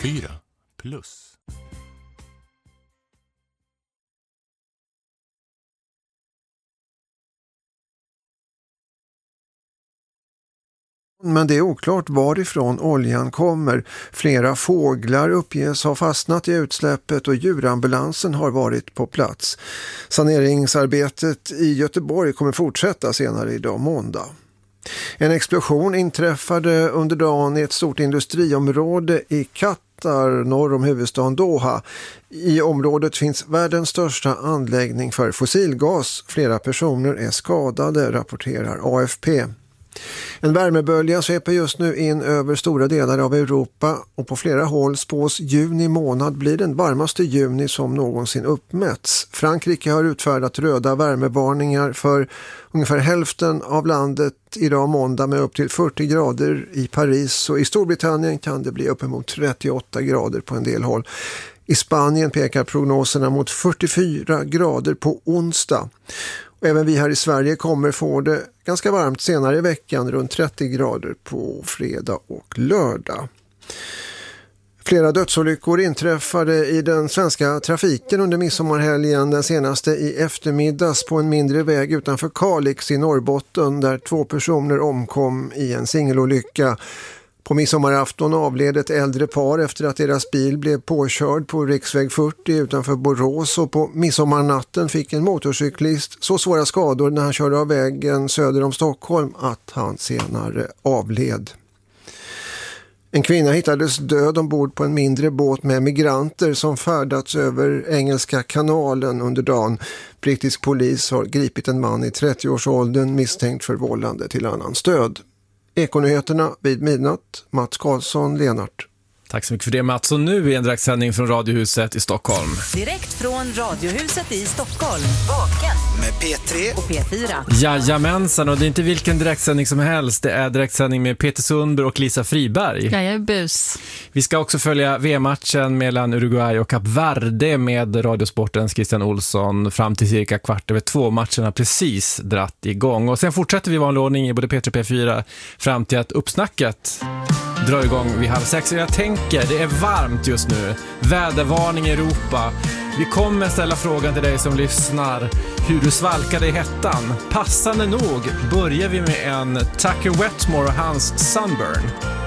P4 Plus. Men det är oklart varifrån oljan kommer. Flera fåglar uppges ha fastnat i utsläppet och djurambulansen har varit på plats. Saneringsarbetet i Göteborg kommer fortsätta senare idag måndag. En explosion inträffade under dagen i ett stort industriområde i Qatar norr om huvudstaden Doha. I området finns världens största anläggning för fossilgas. Flera personer är skadade, rapporterar AFP. En värmebölja sveper just nu in över stora delar av Europa och på flera håll spås juni månad blir den varmaste juni som någonsin uppmätts. Frankrike har utfärdat röda värmevarningar för ungefär hälften av landet idag måndag med upp till 40 grader i Paris, och i Storbritannien kan det bli uppemot 38 grader på en del håll. I Spanien pekar prognoserna mot 44 grader på onsdag. Och även vi här i Sverige kommer få det ganska varmt senare i veckan, runt 30 grader på fredag och lördag. Flera dödsolyckor inträffade i den svenska trafiken under midsommarhelgen, den senaste i eftermiddags på en mindre väg utanför Kalix i Norrbotten där 2 personer omkom i en singelolycka. På midsommarafton avled ett äldre par efter att deras bil blev påkörd på riksväg 40 utanför Borås, och på midsommarnatten fick en motorcyklist så svåra skador när han körde av vägen söder om Stockholm att han senare avled. En kvinna hittades död ombord på en mindre båt med migranter som färdats över Engelska kanalen under dagen. Brittisk polis har gripit en man i 30-årsåldern misstänkt för vållande till annans död. Ekonyheterna vid midnatt. Mats Karlsson, Lenart. Tack så mycket för det, Mats. Och nu är en direktsändning från Radiohuset i Stockholm. Direkt från Radiohuset i Stockholm. Vaken med P3 och P4. Jajamensan, och det är inte vilken direktsändning som helst. Det är direktsändning med Peter Sundberg och Lisa Friberg. Jajabus. Vi ska också följa VM-matchen mellan Uruguay och Kap Verde med Radiosportens Christian Olsson fram till cirka 2:15. Matcherna precis dratt igång. Och sen fortsätter vi vanlig ordning i både P3 och P4 fram till att uppsnacket drar igång vid 5:30. Jag tänker, det är varmt just nu. Vädervarning i Europa. Vi kommer ställa frågan till dig som lyssnar hur du svalkade i hettan. Passande nog börjar vi med en Tucker Wetmore och hans Sunburn.